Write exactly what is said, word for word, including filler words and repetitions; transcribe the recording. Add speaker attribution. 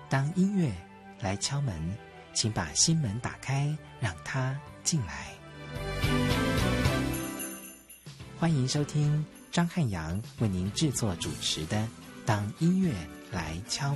Speaker 1: 当音乐来敲门，请把心门打开，让它进来。欢迎收听张汉阳为您制作主持的《当音乐来敲门》。